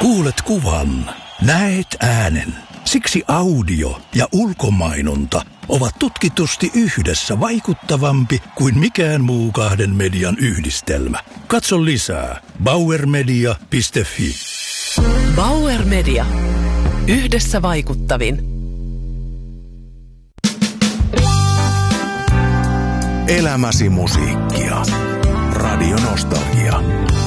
Kuulet kuvan, näet äänen. Siksi audio ja ulkomainonta ovat tutkitusti yhdessä vaikuttavampi kuin mikään muu kahden median yhdistelmä. Katso lisää bauermedia.fi. Bauer Media. Yhdessä vaikuttavin. Elämäsi musiikkia. Radio Nostalgia.